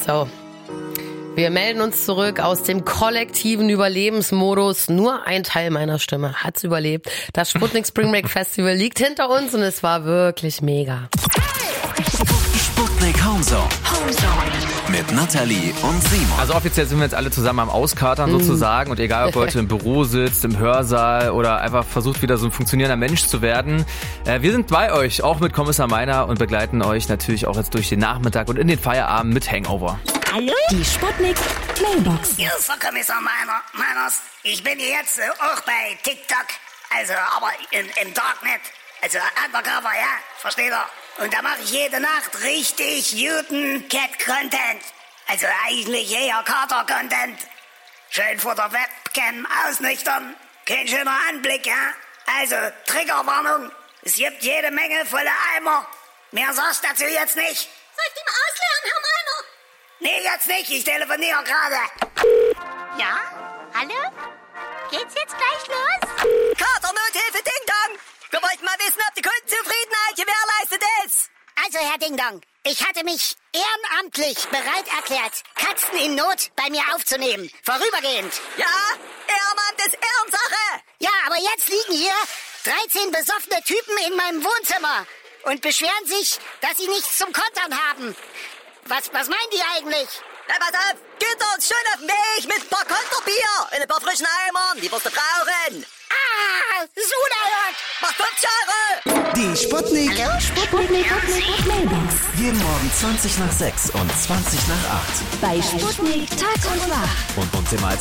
So. Wir melden uns zurück aus dem kollektiven Überlebensmodus. Nur ein Teil meiner Stimme hat's überlebt. Das Sputnik Spring Break Festival liegt hinter uns und es war wirklich mega. Sputnik Homezone. Mit Nathalie und Simon. Also offiziell sind wir jetzt alle zusammen am Auskatern sozusagen. Und egal, ob ihr heute im Büro sitzt, im Hörsaal oder einfach versucht, wieder so ein funktionierender Mensch zu werden. Wir sind bei euch, auch mit Kommissar Meiner, und begleiten euch natürlich auch jetzt durch den Nachmittag und in den Feierabend mit Hangover. Hallo? Die Sputnik Mailbox. Hier ist der Kommissar Meiners. Ich bin jetzt auch bei TikTok, also aber im Darknet, also undercover, ja, versteht ihr? Und da mache ich jede Nacht richtig guten Cat-Content. Also eigentlich eher Kater-Content. Schön vor der Webcam ausnüchtern. Kein schöner Anblick, ja? Also, Triggerwarnung. Es gibt jede Menge volle Eimer. Mehr sagst dazu jetzt nicht. Soll ich die mal ausleeren, Herr Meiner? Nee, jetzt nicht. Ich telefoniere gerade. Ja? Hallo? Geht's jetzt gleich los? Kater-Nothilfe Ding Dong. Wir wollten mal wissen, ob die Kundenzufriedenheit gewährleistet ist. Also, Herr Ding Dong, ich hatte mich ehrenamtlich bereit erklärt, Katzen in Not bei mir aufzunehmen. Vorübergehend. Ja, Ehrenamt ist Ehrensache. Ja, aber jetzt liegen hier 13 besoffene Typen in meinem Wohnzimmer und beschweren sich, dass sie nichts zum Kontern haben. Was meinen die eigentlich? Na, pass auf, geht uns schön auf den Weg mit ein paar Konterbier in ein paar frischen Eimern, die wirst du brauchen. Ah, so unerhört. Mach 50 Euro. Die Sputnik. Hallo? Sputnik Mailbox. Jeden Morgen 20 nach 6 und 20 nach 8. Bei Sputnik Tag und Nacht. Und uns immer als